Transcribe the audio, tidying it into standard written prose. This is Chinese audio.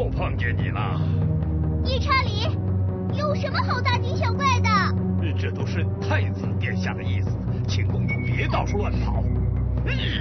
又碰见你了。 夜叉里，有什么好大惊小怪的？ 这都是太子殿下的意思，请公主别到处乱跑。